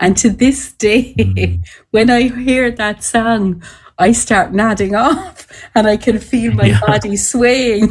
And to this day, when I hear that song, I start nodding off and I can feel my body swaying,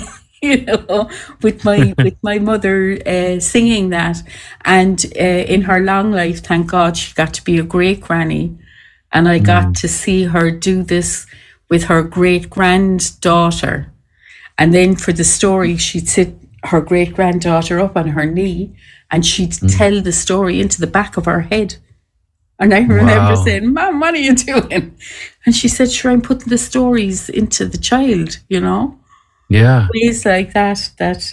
with my mother singing that. And in her long life, thank God, she got to be a great granny. And I got to see her do this with her great granddaughter. And then for the story, she'd sit her great granddaughter up on her knee and she'd tell the story into the back of her head. And I remember saying, Mom, what are you doing? And she said, sure, I'm putting the stories into the child, Yeah. Ways like that,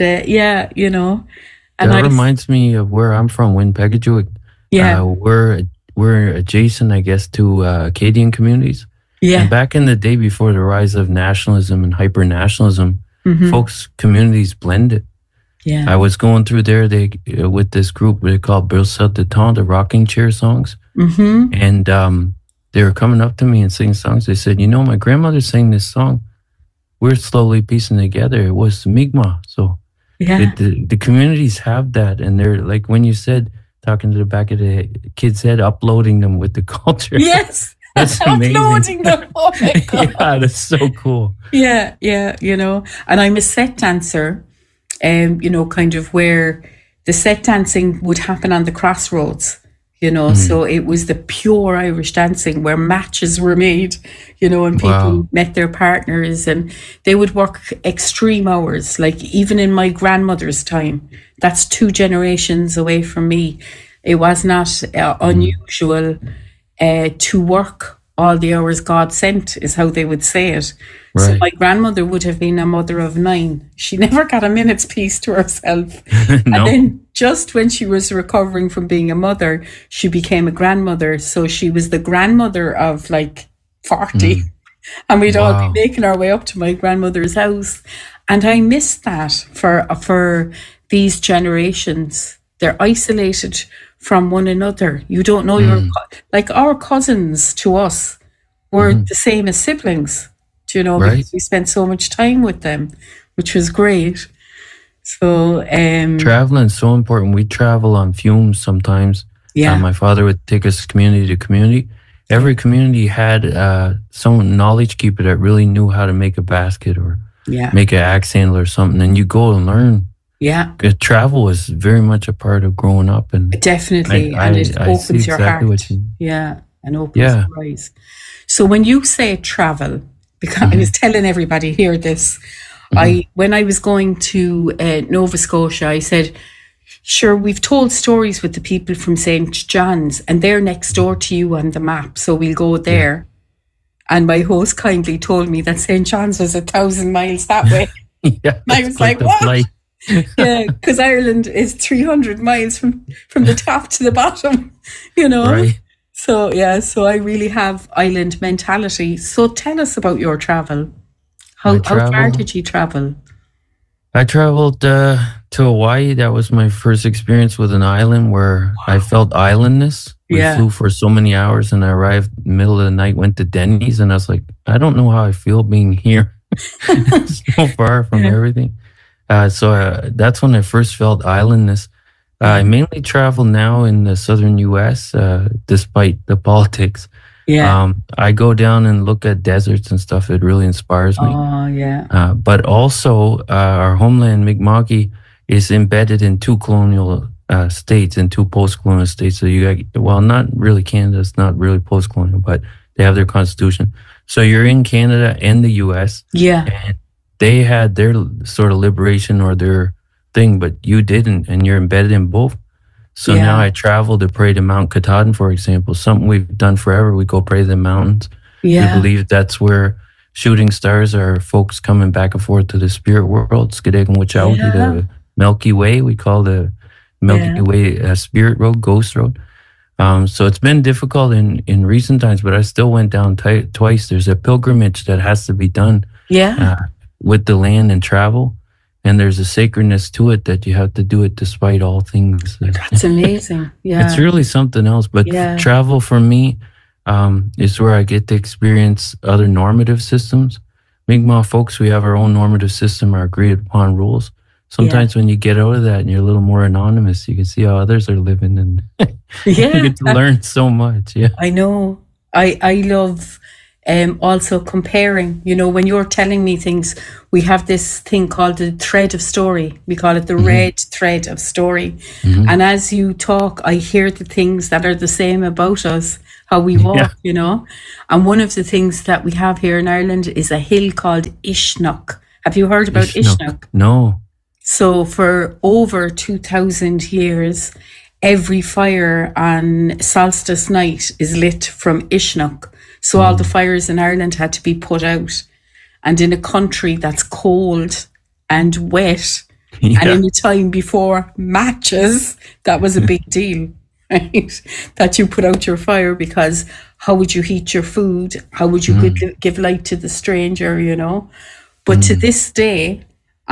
And that reminds me of where I'm from, Winpegajowick. Yeah. We're adjacent, I guess, to Acadian communities. Yeah. And back in the day before the rise of nationalism and hyper-nationalism, folks' communities blended. Yeah. I was going through there with this group they called Bercel de Temps, the rocking chair songs. And they were coming up to me and singing songs. They said, my grandmother sang this song. We're slowly piecing together. It was Mi'kmaq. So the communities have that. And they're like, when you said, talking to the back of the kid's head, uploading them with the culture. Yes. That's amazing. Uploading them. Oh my God. Yeah, that's so cool. Yeah. And I'm a set dancer, kind of where the set dancing would happen on the crossroads, so it was the pure Irish dancing where matches were made, and people met their partners and they would work extreme hours. Like even in my grandmother's time, that's 2 generations away from me. It was not unusual to work all the hours God sent, is how they would say it. Right. So my grandmother would have been a mother of 9. She never got a minute's peace to herself. No. And then just when she was recovering from being a mother, she became a grandmother. So she was the grandmother of like 40. And we'd all be making our way up to my grandmother's house. And I miss that for these generations. They're isolated from one another. You don't know like our cousins to us were the same as siblings, because we spent so much time with them, which was great. So traveling is so important. We travel on fumes sometimes. Yeah. My father would take us community to community. Every community had some knowledge keeper that really knew how to make a basket or make an axe handle or something, and you go and learn. Yeah. Travel is very much a part of growing up. And definitely. It opens your heart. And opens your eyes. So when you say travel, because I was telling everybody here this, when I was going to Nova Scotia, I said, sure, we've told stories with the people from St. John's and they're next door to you on the map. So we'll go there. And my host kindly told me that St. John's was 1,000 miles that way. And I was like, what? Flight. Yeah, because Ireland is 300 miles from the top to the bottom, Right. So, so I really have island mentality. So tell us about your travel. How far did you travel? I traveled to Hawaii. That was my first experience with an island where I felt islandness. We flew for so many hours and I arrived middle of the night, went to Denny's, and I was like, I don't know how I feel being here. So far from everything. So that's when I first felt islandness. I mainly travel now in the southern U.S., despite the politics. Yeah. I go down and look at deserts and stuff. It really inspires me. Oh, yeah. But also, our homeland, Mi'kmaq, is embedded in 2 colonial states and 2 post-colonial states. So you got, not really Canada. It's not really post-colonial, but they have their constitution. So you're in Canada and the U.S. Yeah. And they had their sort of liberation or their thing, but you didn't, and you're embedded in both. So now I travel to pray to Mount Katahdin, for example, something we've done forever. We go pray to the mountains. Yeah. We believe that's where shooting stars are, folks coming back and forth to the spirit world, Skidegum Wachowki, the Milky Way. We call the Milky Way Spirit Road, Ghost Road. So it's been difficult in recent times, but I still went down twice. There's a pilgrimage that has to be done. With the land and travel, and there's a sacredness to it that you have to do it despite all things. That's amazing. Yeah, it's really something else. But travel for me is where I get to experience other normative systems. Mi'kmaq folks, we have our own normative system, our agreed upon rules. sometimes when you get out of that and you're a little more anonymous, you can see how others are living, and you get to learn so much. Yeah, I know. I love also comparing. You know, when you're telling me things, we have this thing called the thread of story. We call it the red thread of story. And as you talk, I hear the things that are the same about us, how we walk, you know. And one of the things that we have here in Ireland is a hill called Ishnok. Have you heard about Ishnok? No. So for over 2,000 years, every fire on solstice night is lit from Ishnok. So all the fires in Ireland had to be put out. And in a country that's cold and wet, and in a time before matches, that was a big deal, right? That you put out your fire, because how would you heat your food? How would you give light to the stranger, you know? But to this day,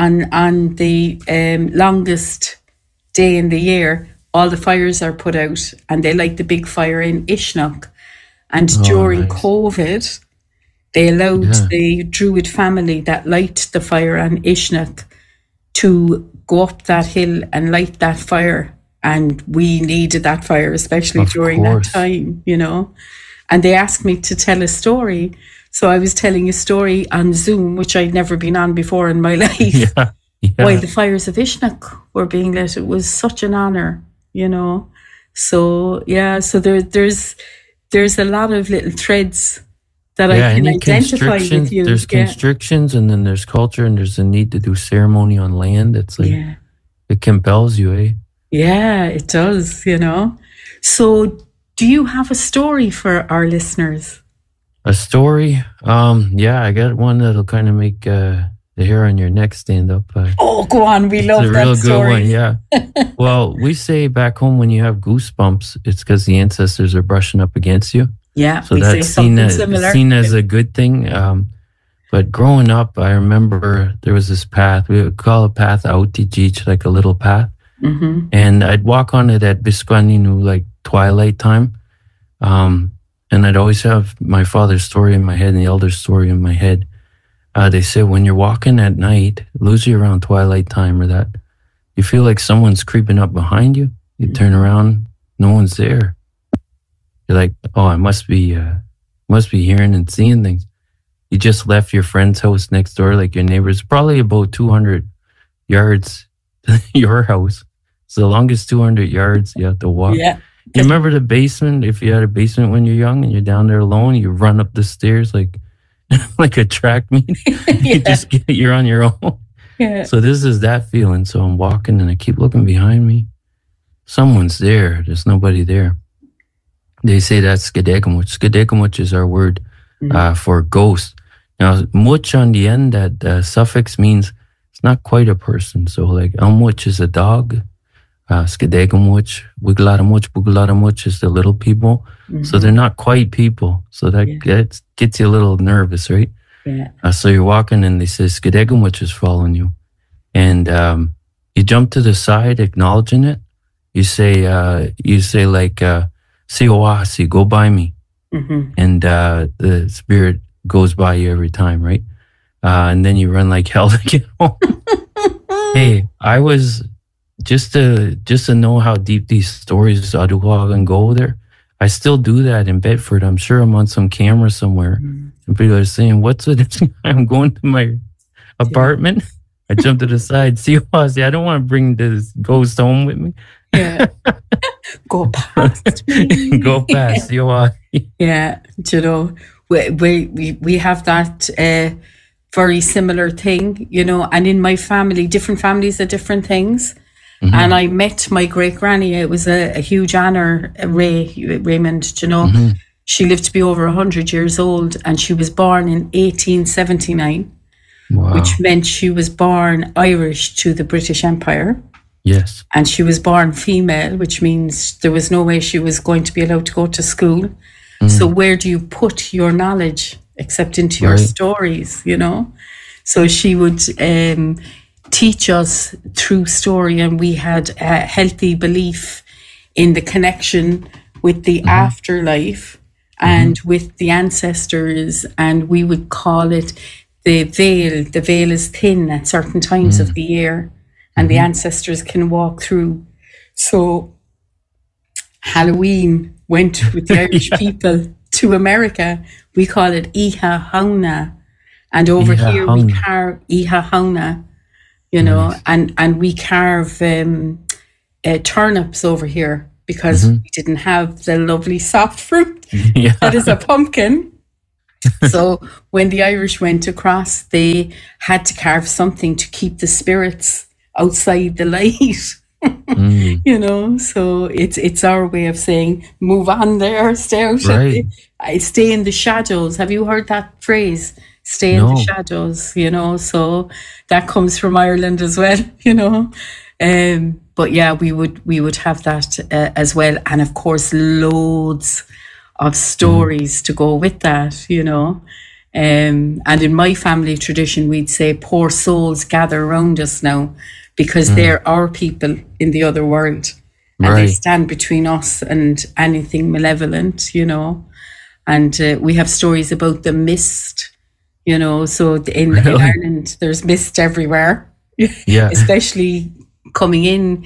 on the longest day in the year, all the fires are put out, and they light the big fire in Ishnok. And during COVID, they allowed the Druid family that light the fire on Ishnok to go up that hill and light that fire. And we needed that fire, especially during that time, you know. And they asked me to tell a story. So I was telling a story on Zoom, which I'd never been on before in my life, while the fires of Ishnok were being lit. It was such an honor, you know. So, so there's a lot of little threads that I can identify with you. There's constrictions, and then there's culture, and there's a need to do ceremony on land. It's like, it compels you, eh? Yeah, it does, you know. So do you have a story for our listeners? A story? I got one that'll kind of make the hair on your neck stand up. Go on. We love that story. It's a real good one, yeah. Well, we say back home when you have goosebumps, it's because the ancestors are brushing up against you. Yeah, so that's seen as a good thing. But growing up, I remember there was this path. We would call a path Autijich, like a little path. And I'd walk on it at Bisquaninu, like twilight time. And I'd always have my father's story in my head and the elder's story in my head. They say when you're walking at night, usually around twilight time or that, you feel like someone's creeping up behind you. You turn around, no one's there. You're like, oh, I must be hearing and seeing things. You just left your friend's house next door, like your neighbor's, probably about 200 yards to your house. It's the longest 200 yards you have to walk. Yeah. You remember the basement? If you had a basement when you're young and you're down there alone, you run up the stairs like a track meet. You're on your own. Yeah. So this is that feeling. So I'm walking and I keep looking behind me. Someone's there. There's nobody there. They say that's Skedegamuch. Skedegamuch is our word for ghost. Now, much on the end, that suffix means it's not quite a person. So like Elmuch is a dog. Skedegamuch, Wigladamuch, Bugladamuch is the little people. So they're not quite people. So that gets you a little nervous, right? Yeah. So you're walking and they say Skedegamuch is following you. And you jump to the side acknowledging it. You say like, Siowasi, go by me. And the spirit goes by you every time, right? And then you run like hell to get home. Hey, I was just to know how deep these stories can go there. I still do that in Bedford. I'm sure I'm on some camera somewhere. And people are saying, what's with this? I'm going to my apartment. I jump to the side. Siowasi, I don't want to bring this ghost home with me. Yeah. Go past me. Go past. Yeah, you know, we have that very similar thing, you know, and in my family, different families are different things. And I met my great granny. It was a huge honor, Raymond, you know. She lived to be over 100 years old, and she was born in 1879, which meant she was born Irish to the British Empire. Yes. And she was born female, which means there was no way she was going to be allowed to go to school. So where do you put your knowledge except into your stories, you know? So she would teach us through story, and we had a healthy belief in the connection with the afterlife and with the ancestors, and we would call it the veil. The veil is thin at certain times of the year. and the ancestors can walk through. So Halloween went with the Irish people to America. We call it Iha Hauna. And over here we carve Iha Hauna, you know, and we carve turnips over here because we didn't have the lovely soft fruit that is a pumpkin. So when the Irish went across, they had to carve something to keep the spirits outside the light. You know, so it's our way of saying move on there, stay out. Stay in the shadows. Have you heard that phrase? Stay in the shadows, you know, so that comes from Ireland as well, you know. But yeah, we would have that as well, and of course loads of stories to go with that, you know. And in my family tradition, we'd say poor souls gather around us now, because they're our people in the other world, and they stand between us and anything malevolent, you know. And we have stories about the mist, you know. So in Ireland, there's mist everywhere, especially coming in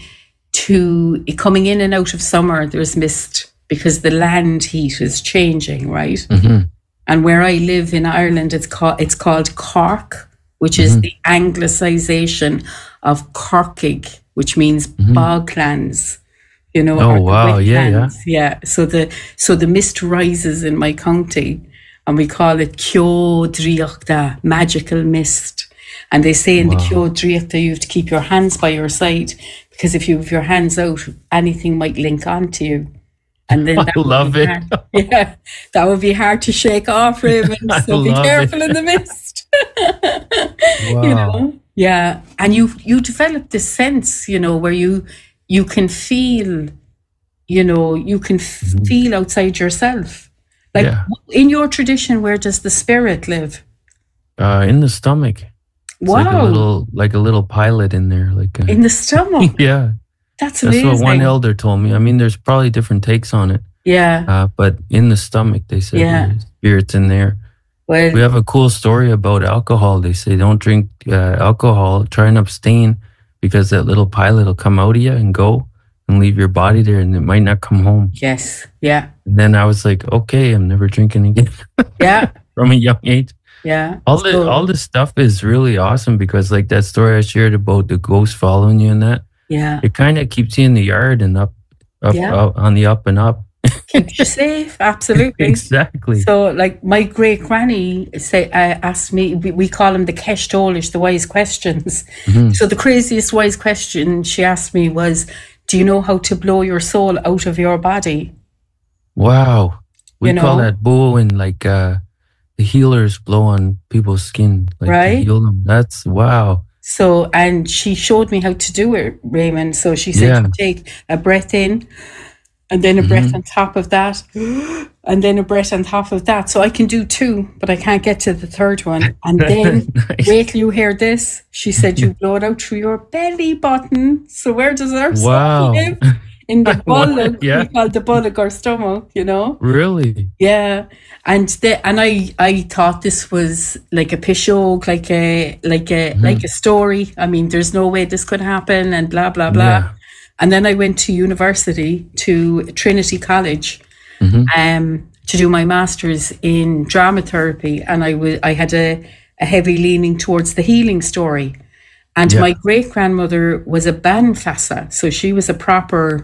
and out of summer. There's mist because the land heat is changing, right? And where I live in Ireland, it's called Cork, which is the anglicisation of Corkig, which means boglands, you know. Oh wow, yeah. So the mist rises in my county, and we call it Kyo Driachta, magical mist. And they say in the Kyo Driachta, you have to keep your hands by your side, because if you have your hands out, anything might link onto you. And then I love it. Yeah, that would be hard to shake off, Raymond. So be careful in the mist. Wow. You know? Yeah. And you develop this sense, you know, where you can feel, you know, you can feel outside yourself. Like in your tradition, where does the spirit live? In the stomach. It's like a little pilot in there, in the stomach. Yeah. That's amazing. That's what one elder told me. I mean, there's probably different takes on it. Yeah. But in the stomach, they said the spirit's in there. Well, we have a cool story about alcohol. They say don't drink alcohol, try and abstain, because that little pilot will come out of you and go and leave your body there, and it might not come home. Yes. Yeah. And then I was like, okay, I'm never drinking again. Yeah. From a young age. Yeah. All this stuff is really awesome, because like that story I shared about the ghost following you and that. Yeah. It kind of keeps you in the yard and up on the up and up. Keeps you safe, absolutely. Exactly. So, like my great granny asked me, we call them the Kesh Dolish, the wise questions. So the craziest wise question she asked me was, do you know how to blow your soul out of your body? Wow. We call that bowing, like the healers blow on people's skin, like to heal them. That's wow. So, and she showed me how to do it, Raymond. So she said, you take a breath in, and then a breath on top of that, and then a breath on top of that. So I can do two, but I can't get to the third one. And then, wait till you hear this. She said, you blow it out through your belly button. So where does our soul live? In the bullock, we call the bullock our stomach, you know? Really? Yeah. And I thought this was like a pishogue, like a story. I mean, there's no way this could happen, and blah, blah, blah. Yeah. And then I went to university, to Trinity College, to do my master's in drama therapy. And I had a heavy leaning towards the healing story. And my great-grandmother was a Banfassa, so she was a proper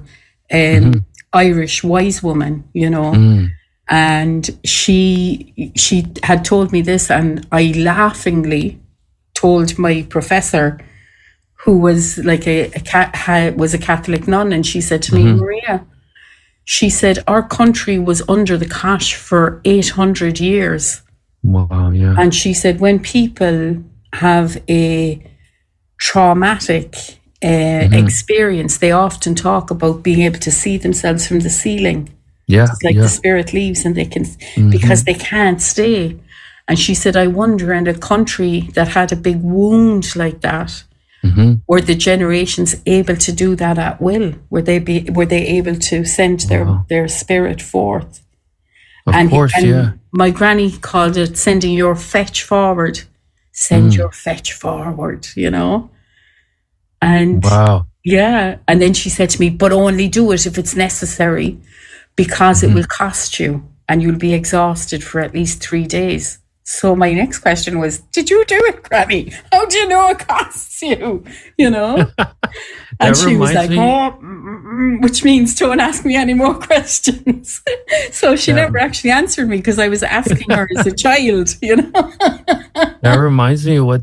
Irish wise woman, you know. And she had told me this, and I laughingly told my professor, who was like was a Catholic nun, and she said to me, Maria, she said, our country was under the Cash for 800 years. Wow, yeah. And she said, when people have a traumatic experience, they often talk about being able to see themselves from the ceiling. Yeah, it's like the spirit leaves, and they can because they can't stay. And she said, I wonder, in a country that had a big wound like that, were the generations able to do that at will? Were they able to send their spirit forth? Of course. My granny called it sending your fetch forward. Send your fetch forward, you know. And Wow. yeah. And then she said to me, but only do it if it's necessary, because it will cost you and you'll be exhausted for at least 3 days. So my next question was, did you do it, Granny? How do you know it costs you? You know? And she was like, which means don't ask me any more questions. So she never actually answered me because I was asking her as a child, you know? That reminds me of what